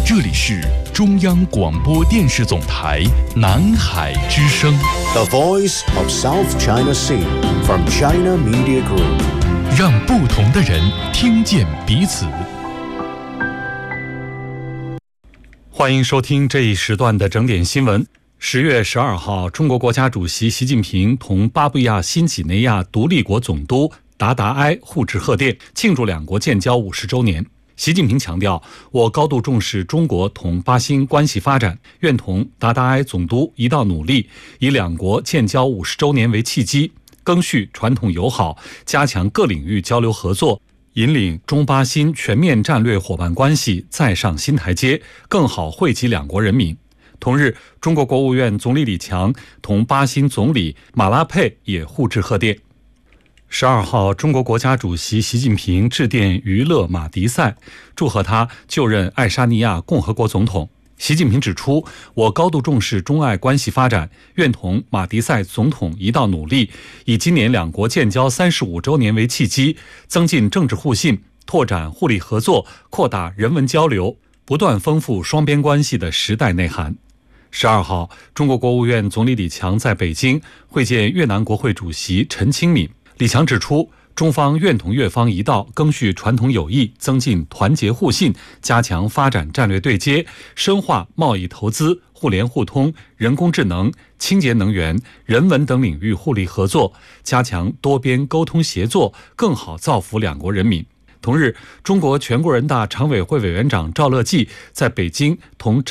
这里是中央广播电视总台南海之声 The Voice of South China Sea from China Media Group， 让不同的人听见彼此。欢迎收听这一时段的整点新闻。10月12号，中国国家主席习近平同巴布亚新几内亚独立国总督达达埃互致贺电，庆祝两国建交50周年。习近平强调，我高度重视中国同巴新关系发展，愿同达达埃总督一道努力，以两国建交50周年为契机，赓续传统友好，加强各领域交流合作，引领中巴新全面战略伙伴关系再上新台阶，更好惠及两国人民。同日，中国国务院总理李强同巴新总理马拉佩也互致贺电。12号，中国国家主席习近平致电于勒马迪塞，祝贺他就任爱沙尼亚共和国总统。习近平指出，我高度重视中爱关系发展，愿同马迪塞总统一道努力，以今年两国建交35周年为契机，增进政治互信，拓展互利合作，扩大人文交流，不断丰富双边关系的时代内涵。12号，中国国务院总理李强在北京会见越南国会主席陈清敏。李强指出，中方愿同越方一道赓续传统友谊，增进团结互信，加强发展战略对接，深化贸易投资、互联互通、人工智能、清洁能源、人文等领域互利合作，加强多边沟通协作，更好造福两国人民。同日，中国全国人大常委会委员长赵乐际在北京同